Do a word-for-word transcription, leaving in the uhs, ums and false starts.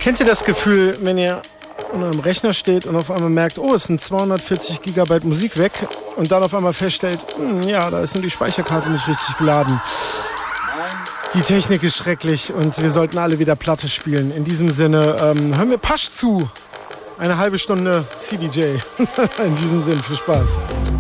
Kennt ihr das Gefühl, wenn ihr an eurem Rechner steht und auf einmal merkt, oh, es sind zweihundertvierzig Gigabyte Musik weg und dann auf einmal feststellt, hm, ja, da ist nur die Speicherkarte nicht richtig geladen. Die Technik ist schrecklich und wir sollten alle wieder Platte spielen. In diesem Sinne, ähm, hören wir Pasch zu. Eine halbe Stunde C D J. In diesem Sinne, viel Spaß.